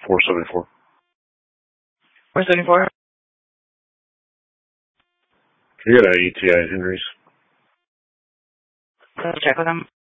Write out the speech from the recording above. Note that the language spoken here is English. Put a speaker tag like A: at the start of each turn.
A: 474.
B: 474?
A: You got ETI injuries.
B: Let's check with them.